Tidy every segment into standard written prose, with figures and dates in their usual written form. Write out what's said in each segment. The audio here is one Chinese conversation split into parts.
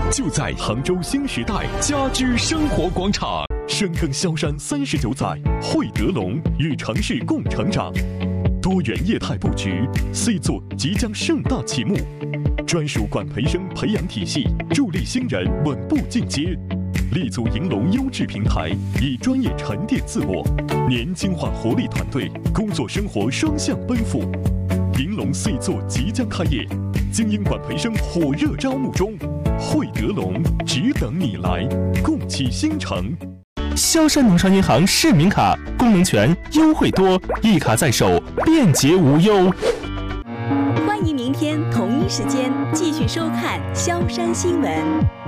就在杭州新时代家居生活广场。深耕萧山39载，汇德龙与城市共成长。多元业态布局 ，C 座即将盛大启幕。专属管培生培养体系，助力新人稳步进阶。立足银龙优质平台，以专业沉淀自我，年轻化活力团队，工作生活双向奔赴。银龙 C 座即将开业，精英管培生火热招募中，汇德龙只等你来，共启新城。 萧山农商银行市民卡功能全，优惠多，一卡在手，便捷无忧。 欢迎明天同一时间继续收看萧山新闻。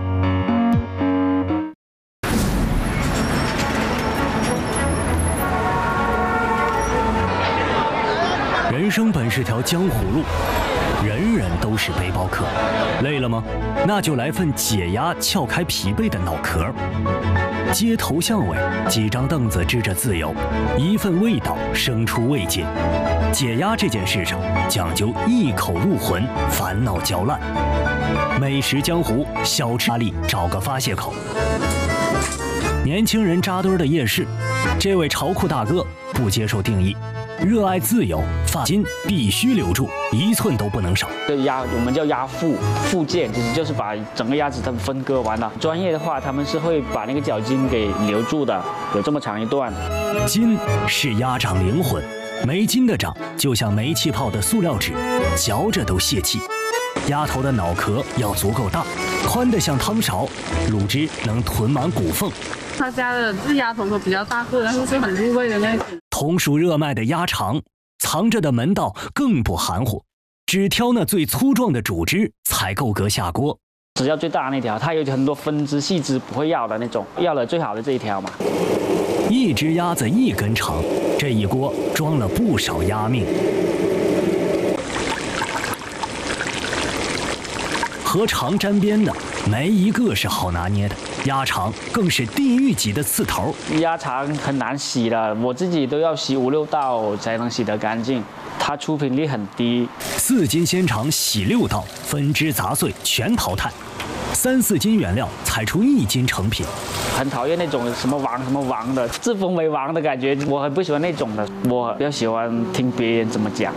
人生本是条江湖路，人人都是背包客。累了吗？那就来份解压，撬开疲惫的脑壳。街头巷尾，几张凳子支着自由，一份味道生出慰藉。解压这件事上，讲究一口入魂，烦恼嚼烂。美食江湖，小吃压力，找个发泄口。年轻人扎堆的夜市，这位潮酷大哥不接受定义。热爱自由，发筋必须留住，一寸都不能少。 我们叫压附件，就是把整个鸭子它们分割完了。专业的话，他们是会把那个脚筋给留住的，有这么长一段。 筋是鸭掌灵魂，没筋的掌就像没气泡的塑料纸，嚼着都泄气。鸭头的脑壳要足够大，宽得像汤勺，卤汁能囤满骨缝。 他家的这鸭头都比较大个，但是很入味的那种。 同属热卖的鸭肠，藏着的门道更不含糊，只挑那最粗壮的主枝才够格下锅。 只要最大那条，它有很多分支细枝不会要的那种，要了最好的这一条嘛。 一只鸭子一根肠，这一锅装了不少鸭命。和肠沾边的没一个是好拿捏的，鸭肠更是地狱级的刺头。 鸭肠很难洗的，我自己都要洗5、6道才能洗得干净，它出品率很低。 4斤鲜肠洗6道，分枝杂碎全淘汰，3、4斤原料采出1斤成品。 很讨厌那种什么王的，自封为王的感觉，我很不喜欢那种的，我比较喜欢听别人怎么讲。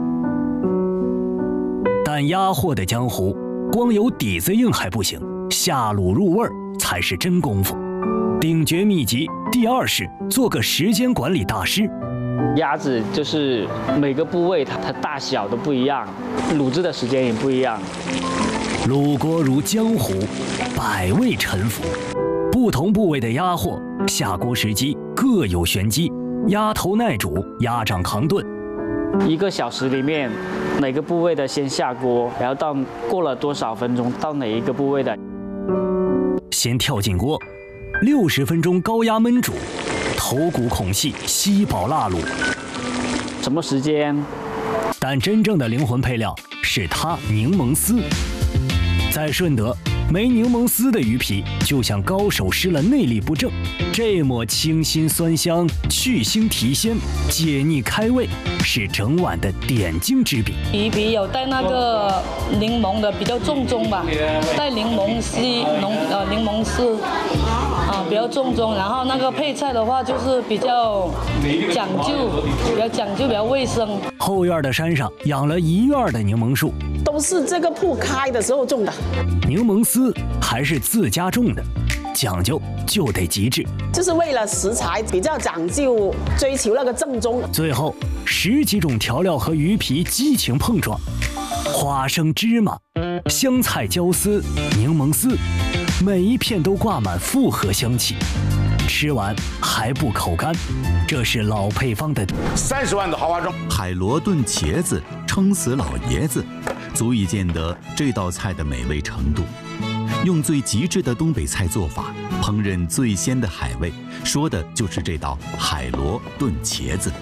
但鸭货的江湖，光有底子硬还不行，下卤入味才是真功夫。顶绝秘籍第2式，做个时间管理大师。 鸭子就是每个部位它大小都不一样，卤制的时间也不一样。 卤锅如江湖，百味沉浮。不同部位的鸭货下锅时机各有玄机，鸭头耐煮，鸭掌扛炖。 1个小时里面，哪个部位的先下锅，然后到过了多少分钟到哪一个部位的， 先跳进锅，60分钟高压焖煮，头骨孔细，吸饱辣卤。 什么时间？ 但真正的灵魂配料是它柠檬丝。在顺德，没柠檬丝的鱼皮就像高手施了内力不正，这抹清新酸香，去腥提鲜，解腻开胃，是整碗的点睛之笔。 鱼皮有带那个柠檬的，比较正宗吧，带柠檬丝比较正宗。然后那个配菜的话，就是比较讲究，比较卫生。 后院的山上养了1院的柠檬树， 都是这个铺开的时候种的。 柠檬丝还是自家种的，讲究就得极致， 就是为了食材比较讲究，追求那个正宗。 最后10几种调料和鱼皮激情碰撞，花生、芝麻、香菜、椒丝、柠檬丝，每一片都挂满复合香气，吃完还不口干。这是老配方的 30万的豪华装。 海螺炖茄子撑死老爷子，足以见得这道菜的美味程度。用最极致的东北菜做法，烹饪最鲜的海味，说的就是这道海螺炖茄子。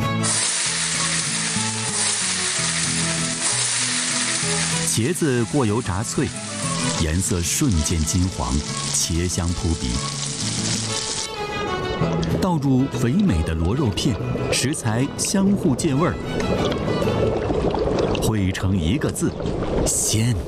茄子过油炸脆，颜色瞬间金黄，茄香扑鼻。倒入肥美的螺肉片，食材相互借味儿，汇成一个字：鲜。